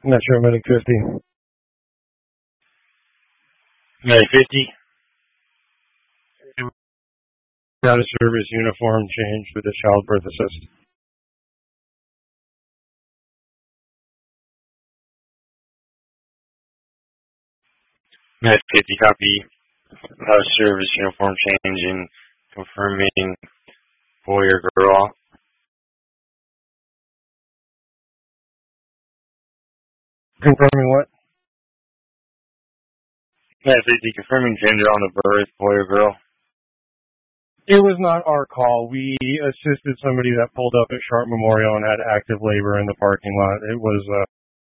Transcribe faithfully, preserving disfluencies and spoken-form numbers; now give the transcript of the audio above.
Metro Medic fifty. Medic fifty. Out of service uniform change with a child birth assist. Medic fifty, copy. Out of service uniform change and confirming boy or girl. Confirming what? Medic fifty, confirming gender on the birth, boy or girl. It was not our call. We assisted somebody that pulled up at Sharp Memorial and had active labor in the parking lot. It was uh,